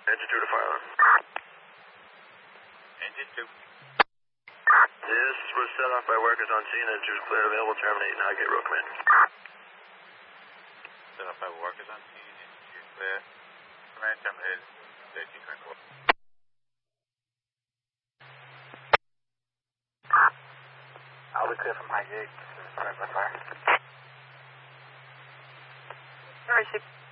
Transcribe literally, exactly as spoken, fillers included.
Engine two to fire alarm. Engine two. This was set off by workers on scene. Engine two is clear, available, terminate, now get road command. Set off by workers on scene. Engine two clear. Command terminated. thirteen twenty-four. I'll be clear from high gate. This is by fire. All right, six.